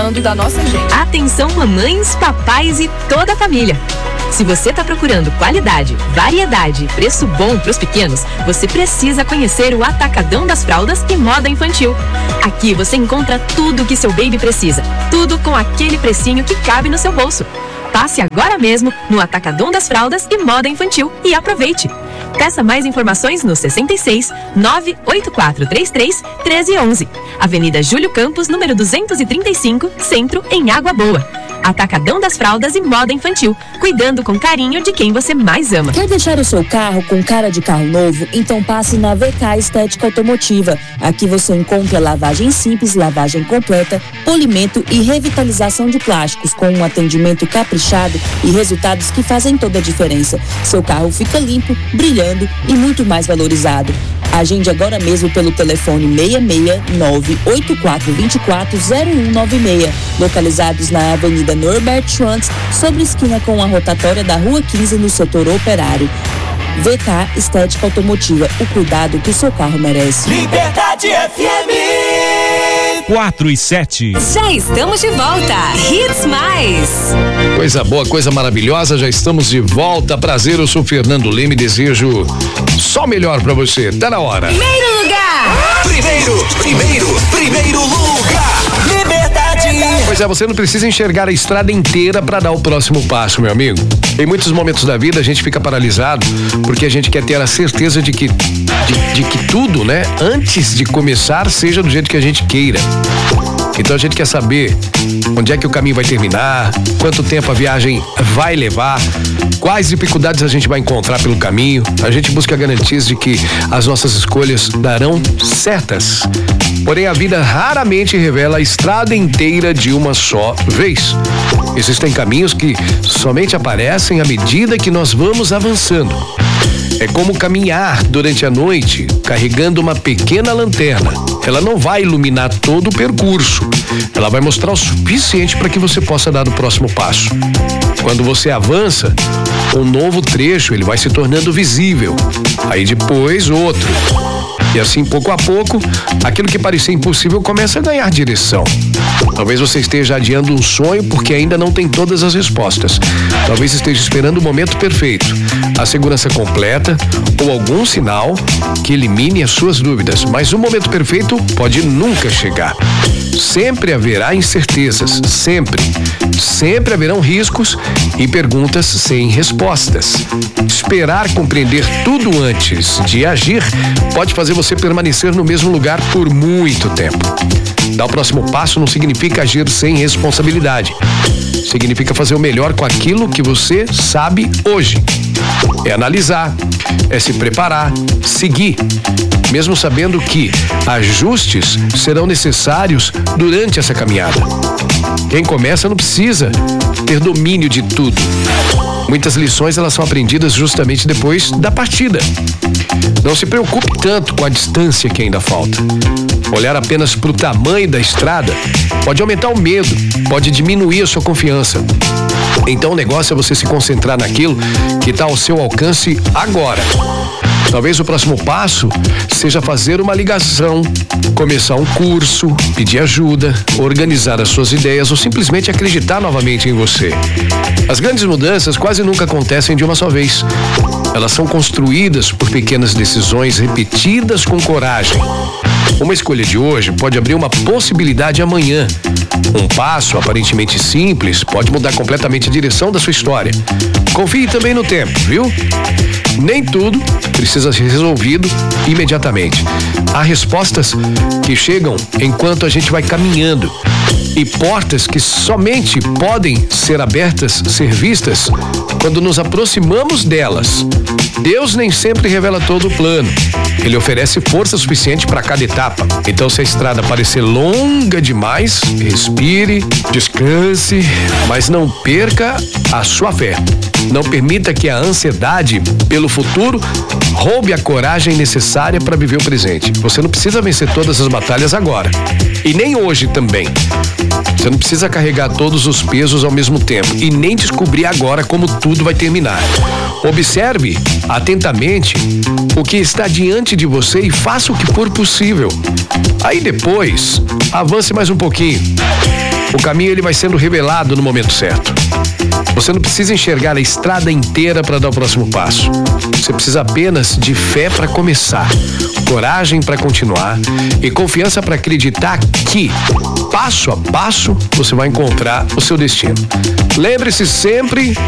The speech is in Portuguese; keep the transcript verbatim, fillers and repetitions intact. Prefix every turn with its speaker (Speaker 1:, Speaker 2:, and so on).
Speaker 1: cuidando da nossa gente.
Speaker 2: Atenção mamães, papais e toda a família. Se você está procurando qualidade, variedade e preço bom para os pequenos, você precisa conhecer o Atacadão das Fraldas e Moda Infantil. Aqui você encontra tudo que seu baby precisa, tudo com aquele precinho que cabe no seu bolso. Passe agora mesmo no Atacadão das Fraldas e Moda Infantil e aproveite. Peça mais informações no sessenta e seis, nove oito quatro três três, um três um um. Avenida Júlio Campos, número duzentos e trinta e cinco, Centro, em Água Boa. Atacadão das Fraldas e Moda Infantil, cuidando com carinho de quem você mais ama.
Speaker 3: Quer deixar o seu carro com cara de carro novo? Então passe na V K Estética Automotiva. Aqui você encontra lavagem simples, lavagem completa, polimento e revitalização de plásticos, com um atendimento caprichado e resultados que fazem toda a diferença. Seu carro fica limpo, brilhando e muito mais valorizado. Agende agora mesmo pelo telefone seis seis nove oito quatro dois quatro zero um nove seis, localizados na Avenida Norbert Schwantz, sobre esquina com a rotatória da Rua quinze, no setor operário. V K Estética Automotiva, o cuidado que o seu carro merece.
Speaker 4: Liberdade F M
Speaker 5: quatro e sete.
Speaker 2: Já estamos de volta. Hits Mais.
Speaker 6: Coisa boa, coisa maravilhosa, já estamos de volta. Prazer, eu sou Fernando Leme, desejo só melhor pra você. Tá na hora.
Speaker 2: Primeiro lugar.
Speaker 4: Primeiro, primeiro, primeiro lugar. Liberdade.
Speaker 6: Pois é, você não precisa enxergar a estrada inteira pra dar o próximo passo, meu amigo. Em muitos momentos da vida a gente fica paralisado porque a gente quer ter a certeza de que de, de que tudo, né, antes de começar, seja do jeito que a gente queira. Então a gente quer saber onde é que o caminho vai terminar, quanto tempo a viagem vai levar, quais dificuldades a gente vai encontrar pelo caminho. A gente busca garantias de que as nossas escolhas darão certas. Porém, a vida raramente revela a estrada inteira de uma só vez. Existem caminhos que somente aparecem à medida que nós vamos avançando. É como caminhar durante a noite carregando uma pequena lanterna. Ela não vai iluminar todo o percurso. Ela vai mostrar o suficiente para que você possa dar o próximo passo. Quando você avança, um novo trecho ele vai se tornando visível. Aí depois outro. E assim, pouco a pouco, aquilo que parecia impossível começa a ganhar direção. Talvez você esteja adiando um sonho porque ainda não tem todas as respostas. Talvez esteja esperando o momento perfeito, a segurança completa ou algum sinal que elimine as suas dúvidas. Mas o momento perfeito pode nunca chegar. Sempre haverá incertezas, sempre. Sempre haverão riscos e perguntas sem respostas. Esperar compreender tudo antes de agir pode fazer você permanecer no mesmo lugar por muito tempo. Dar o próximo passo não significa agir sem responsabilidade. Significa fazer o melhor com aquilo que você sabe hoje. É analisar, é se preparar, seguir, mesmo sabendo que ajustes serão necessários durante essa caminhada. Quem começa não precisa ter domínio de tudo. Muitas lições elas são aprendidas justamente depois da partida. Não se preocupe tanto com a distância que ainda falta. Olhar apenas para o tamanho da estrada pode aumentar o medo, pode diminuir a sua confiança. Então o negócio é você se concentrar naquilo que está ao seu alcance agora. Talvez o próximo passo seja fazer uma ligação, começar um curso, pedir ajuda, organizar as suas ideias ou simplesmente acreditar novamente em você. As grandes mudanças quase nunca acontecem de uma só vez. Elas são construídas por pequenas decisões repetidas com coragem. Uma escolha de hoje pode abrir uma possibilidade amanhã. Um passo aparentemente simples pode mudar completamente a direção da sua história. Confie também no tempo, viu? Nem tudo precisa ser resolvido imediatamente. Há respostas que chegam enquanto a gente vai caminhando e portas que somente podem ser abertas, ser vistas, quando nos aproximamos delas. Deus nem sempre revela todo o plano. Ele oferece força suficiente para cada etapa. Então, se a estrada parecer longa demais, respire, descanse, mas não perca a sua fé. Não permita que a ansiedade pelo futuro roube a coragem necessária para viver o presente. Você não precisa vencer todas as batalhas agora. E nem hoje também. Você não precisa carregar todos os pesos ao mesmo tempo e nem descobrir agora como tudo vai terminar. Observe atentamente o que está diante de você e faça o que for possível. Aí depois, avance mais um pouquinho. O caminho ele vai sendo revelado no momento certo. Você não precisa enxergar a estrada inteira para dar o próximo passo. Você precisa apenas de fé para começar, coragem para continuar e confiança para acreditar que, passo a passo, você vai encontrar o seu destino. Lembre-se sempre